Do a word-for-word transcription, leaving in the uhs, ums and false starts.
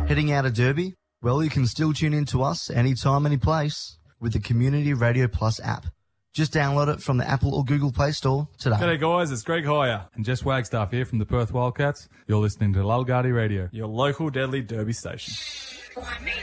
Heading out of Derby? Well, you can still tune in to us anytime, any place with the Community Radio Plus app. Just download it from the Apple or Google Play Store today. G'day guys, it's Greg Hoyer and Jess Wagstaff here from the Perth Wildcats. You're listening to Lulgardi Radio, your local deadly Derby station. One minute.